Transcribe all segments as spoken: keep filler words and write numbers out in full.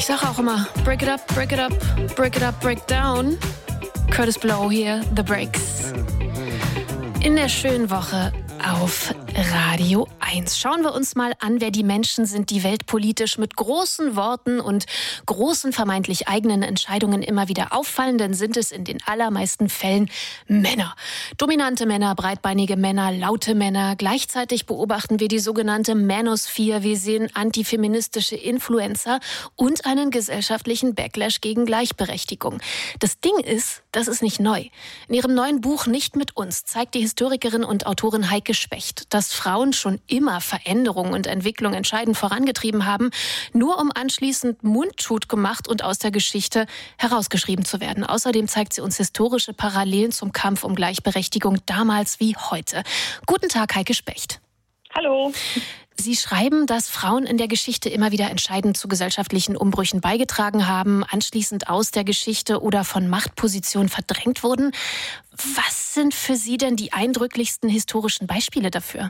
Ich sage auch immer, break it up, break it up, break it up, break down. Curtis Blow hier, The Breaks. In der schönen Woche auf Radio eins. Schauen wir uns mal an, wer die Menschen sind, die weltpolitisch mit großen Worten und großen vermeintlich eigenen Entscheidungen immer wieder auffallen. Denn sind es in den allermeisten Fällen Männer. Dominante Männer, breitbeinige Männer, laute Männer. Gleichzeitig beobachten wir die sogenannte Manosphere. Wir sehen antifeministische Influencer und einen gesellschaftlichen Backlash gegen Gleichberechtigung. Das Ding ist, das ist nicht neu. In ihrem neuen Buch Nicht mit uns zeigt die Historikerin und Autorin Heike Specht, dass Frauen schon immer Veränderung und Entwicklung entscheidend vorangetrieben haben, nur um anschließend mundtot gemacht und aus der Geschichte herausgeschrieben zu werden. Außerdem zeigt sie uns historische Parallelen zum Kampf um Gleichberechtigung damals wie heute. Guten Tag, Heike Specht. Hallo. Sie schreiben, dass Frauen in der Geschichte immer wieder entscheidend zu gesellschaftlichen Umbrüchen beigetragen haben, anschließend aus der Geschichte oder von Machtpositionen verdrängt wurden. Was sind für Sie denn die eindrücklichsten historischen Beispiele dafür?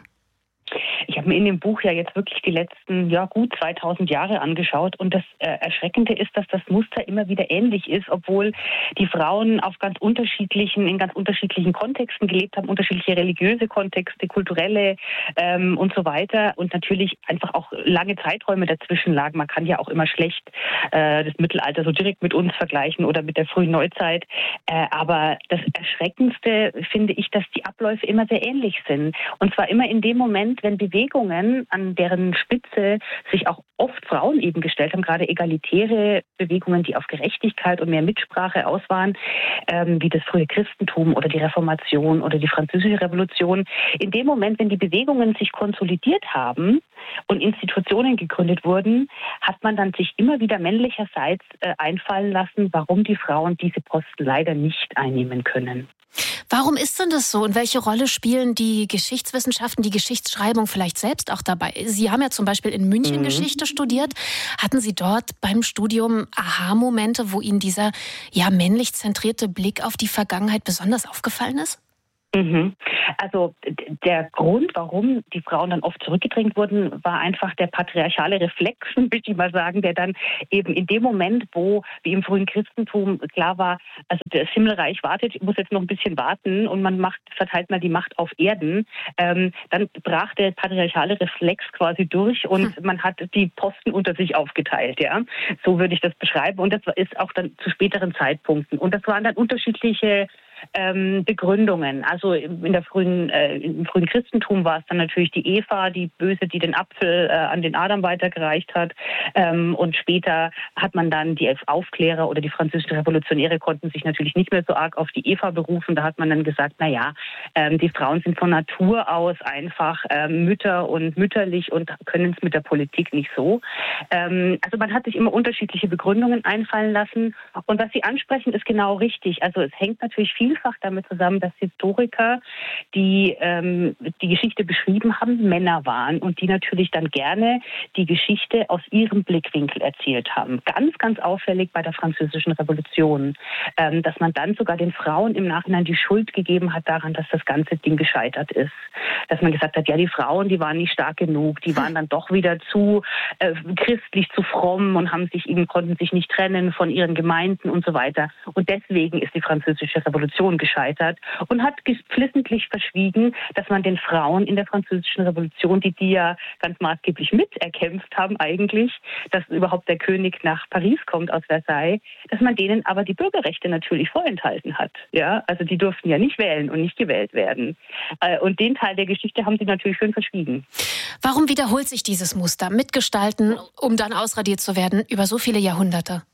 Ich habe mir in dem Buch ja jetzt wirklich die letzten, ja gut zweitausend Jahre angeschaut und das äh, Erschreckende ist, dass das Muster immer wieder ähnlich ist, obwohl die Frauen auf ganz unterschiedlichen, in ganz unterschiedlichen Kontexten gelebt haben, unterschiedliche religiöse Kontexte, kulturelle ähm, und so weiter und natürlich einfach auch lange Zeiträume dazwischen lagen. Man kann ja auch immer schlecht äh, das Mittelalter so direkt mit uns vergleichen oder mit der frühen Neuzeit, äh, aber das Erschreckendste finde ich, dass die Abläufe immer sehr ähnlich sind und zwar immer in dem Moment, wenn Bewegungen, an deren Spitze sich auch oft Frauen eben gestellt haben, gerade egalitäre Bewegungen, die auf Gerechtigkeit und mehr Mitsprache aus waren, ähm, wie das frühe Christentum oder die Reformation oder die Französische Revolution. In dem Moment, wenn die Bewegungen sich konsolidiert haben und Institutionen gegründet wurden, hat man dann sich immer wieder männlicherseits äh, einfallen lassen, warum die Frauen diese Posten leider nicht einnehmen können. Warum ist denn das so und welche Rolle spielen die Geschichtswissenschaften, die Geschichtsschreibung vielleicht selbst auch dabei? Sie haben ja zum Beispiel in München mhm. Geschichte studiert. Hatten Sie dort beim Studium Aha-Momente, wo Ihnen dieser ja männlich zentrierte Blick auf die Vergangenheit besonders aufgefallen ist? Mhm. Also der Grund, warum die Frauen dann oft zurückgedrängt wurden, war einfach der patriarchale Reflex, würde ich mal sagen, der dann eben in dem Moment, wo, wie im frühen Christentum klar war, also das Himmelreich wartet, ich muss jetzt noch ein bisschen warten und man macht, verteilt mal die Macht auf Erden, ähm, dann brach der patriarchale Reflex quasi durch und hm. man hat die Posten unter sich aufgeteilt, ja. So würde ich das beschreiben und das ist auch dann zu späteren Zeitpunkten und das waren dann unterschiedliche Ähm, Begründungen. Also in der frühen, äh, im frühen Christentum war es dann natürlich die Eva, die Böse, die den Apfel äh, an den Adam weitergereicht hat. Ähm, und später hat man dann die Aufklärer oder die französischen Revolutionäre konnten sich natürlich nicht mehr so arg auf die Eva berufen. Da hat man dann gesagt, na ja, ähm, die Frauen sind von Natur aus einfach ähm, Mütter und mütterlich und können es mit der Politik nicht so. Ähm, also man hat sich immer unterschiedliche Begründungen einfallen lassen. Und was Sie ansprechen, ist genau richtig. Also es hängt natürlich viel vielfach damit zusammen, dass Historiker, die ähm, die Geschichte beschrieben haben, Männer waren und die natürlich dann gerne die Geschichte aus ihrem Blickwinkel erzählt haben. Ganz, ganz auffällig bei der Französischen Revolution, ähm, dass man dann sogar den Frauen im Nachhinein die Schuld gegeben hat daran, dass das ganze Ding gescheitert ist. Dass man gesagt hat, ja, die Frauen, die waren nicht stark genug, die waren dann doch wieder zu äh, christlich, zu fromm und haben sich eben, konnten sich nicht trennen von ihren Gemeinden und so weiter. Und deswegen ist die Französische Revolution gescheitert und hat geflissentlich verschwiegen, dass man den Frauen in der Französischen Revolution, die die ja ganz maßgeblich miterkämpft haben eigentlich, dass überhaupt der König nach Paris kommt aus Versailles, dass man denen aber die Bürgerrechte natürlich vorenthalten hat. Ja, also die durften ja nicht wählen und nicht gewählt werden. Und den Teil der Geschichte haben sie natürlich schön verschwiegen. Warum wiederholt sich dieses Muster? Mitgestalten, um dann ausradiert zu werden, über so viele Jahrhunderte?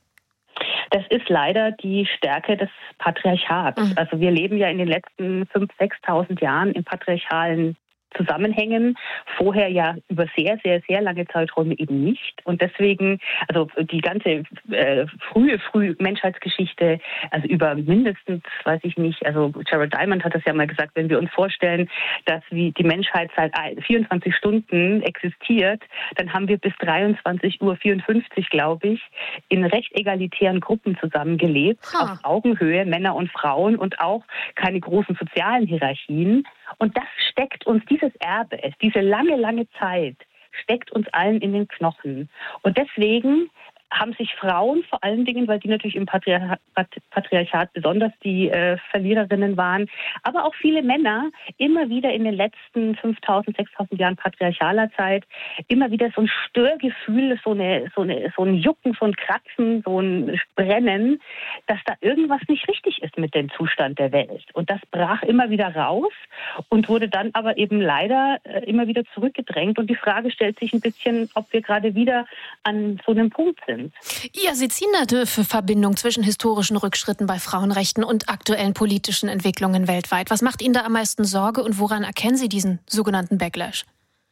Das ist leider die Stärke des Patriarchats. Mhm. Also wir leben ja in den letzten fünftausend, sechstausend Jahren im patriarchalen Zusammenhängen, vorher ja über sehr, sehr, sehr lange Zeiträume eben nicht. Und deswegen, also die ganze äh, frühe, frühe Menschheitsgeschichte, also über mindestens, weiß ich nicht, also Jared Diamond hat das ja mal gesagt, wenn wir uns vorstellen, dass wie die Menschheit seit vierundzwanzig Stunden existiert, dann haben wir bis dreiundzwanzig Uhr vierundfünfzig, glaube ich, in recht egalitären Gruppen zusammengelebt, huh. auf Augenhöhe, Männer und Frauen und auch keine großen sozialen Hierarchien. Und das steckt uns, dieses Erbe, diese lange, lange Zeit, steckt uns allen in den Knochen. Und deswegen haben sich Frauen vor allen Dingen, weil die natürlich im Patriarchat, Patriarchat besonders die äh, Verliererinnen waren, aber auch viele Männer immer wieder in den letzten fünftausend, sechstausend Jahren patriarchaler Zeit immer wieder so ein Störgefühl, so, eine, so, eine, so ein Jucken, so ein Kratzen, so ein Brennen, dass da irgendwas nicht richtig ist mit dem Zustand der Welt. Und das brach immer wieder raus und wurde dann aber eben leider äh, immer wieder zurückgedrängt. Und die Frage stellt sich ein bisschen, ob wir gerade wieder an so einem Punkt sind. Ja, Sie ziehen eine Verbindung zwischen historischen Rückschritten bei Frauenrechten und aktuellen politischen Entwicklungen weltweit. Was macht Ihnen da am meisten Sorge und woran erkennen Sie diesen sogenannten Backlash?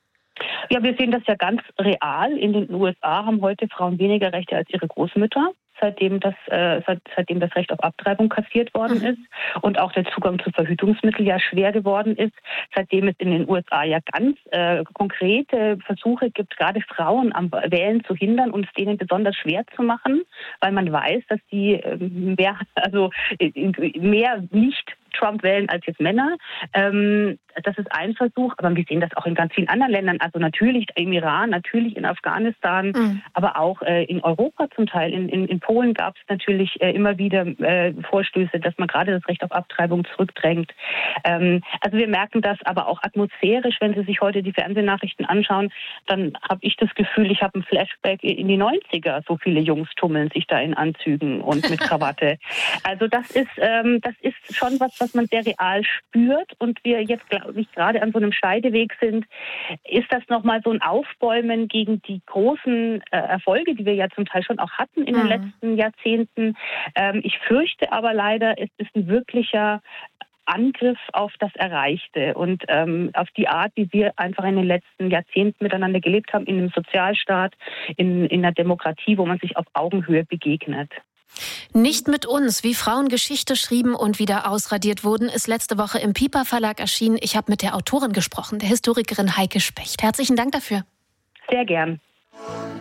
Ja, wir sehen das ja ganz real. In den U S A haben heute Frauen weniger Rechte als ihre Großmütter, seitdem das, äh, seit, seitdem das Recht auf Abtreibung kassiert worden ist und auch der Zugang zu Verhütungsmitteln ja schwer geworden ist, seitdem es in den U S A ja ganz äh, konkrete Versuche gibt, gerade Frauen am Wählen zu hindern und es denen besonders schwer zu machen, weil man weiß, dass die äh, mehr, also äh, mehr nicht Trump wählen als jetzt Männer. Ähm, das ist ein Versuch, aber wir sehen das auch in ganz vielen anderen Ländern. Also natürlich im Iran, natürlich in Afghanistan, mhm. aber auch äh, in Europa zum Teil. In, in, in Polen gab es natürlich äh, immer wieder äh, Vorstöße, dass man gerade das Recht auf Abtreibung zurückdrängt. Ähm, also wir merken das aber auch atmosphärisch, wenn Sie sich heute die Fernsehnachrichten anschauen, dann habe ich das Gefühl, ich habe ein Flashback in die neunziger. So viele Jungs tummeln sich da in Anzügen und mit Krawatte. Also das ist, ähm, das ist schon was, was man sehr real spürt und wir jetzt, glaube ich, gerade an so einem Scheideweg sind, ist das nochmal so ein Aufbäumen gegen die großen äh, Erfolge, die wir ja zum Teil schon auch hatten in mhm. den letzten Jahrzehnten. Ähm, ich fürchte aber leider, es ist ein wirklicher Angriff auf das Erreichte und ähm, auf die Art, wie wir einfach in den letzten Jahrzehnten miteinander gelebt haben, in einem Sozialstaat, in, in einer Demokratie, wo man sich auf Augenhöhe begegnet. Nicht mit uns, wie Frauen Geschichte schrieben und wieder ausradiert wurden, ist letzte Woche im Piper Verlag erschienen. Ich habe mit der Autorin gesprochen, der Historikerin Heike Specht. Herzlichen Dank dafür. Sehr gern.